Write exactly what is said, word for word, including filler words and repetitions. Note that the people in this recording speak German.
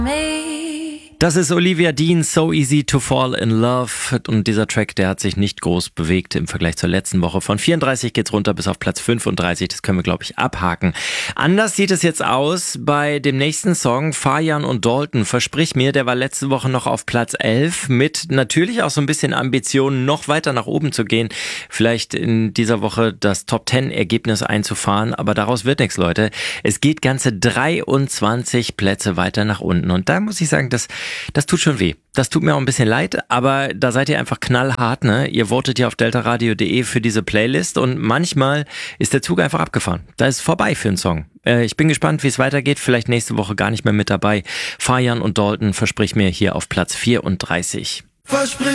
Das ist Olivia Dean, So Easy to Fall in Love. Und dieser Track, der hat sich nicht groß bewegt im Vergleich zur letzten Woche. Von vierunddreißig geht's runter bis auf Platz fünfunddreißig. Das können wir, glaube ich, abhaken. Anders sieht es jetzt aus bei dem nächsten Song, Fajan und Dalton. Versprich mir, der war letzte Woche noch auf Platz elf. Mit natürlich auch so ein bisschen Ambitionen, noch weiter nach oben zu gehen. Vielleicht in dieser Woche das Top zehn Ergebnis einzufahren. Aber daraus wird nichts, Leute. Es geht ganze dreiundzwanzig Plätze weiter nach unten. Und da muss ich sagen, das Das tut schon weh. Das tut mir auch ein bisschen leid, aber da seid ihr einfach knallhart, ne? Ihr votet ja auf deltaradio punkt de für diese Playlist und manchmal ist der Zug einfach abgefahren. Da ist vorbei für einen Song. Äh, ich bin gespannt, wie es weitergeht. Vielleicht nächste Woche gar nicht mehr mit dabei. Fajan und Dalton, versprich mir, hier auf Platz vierunddreißig. Versprich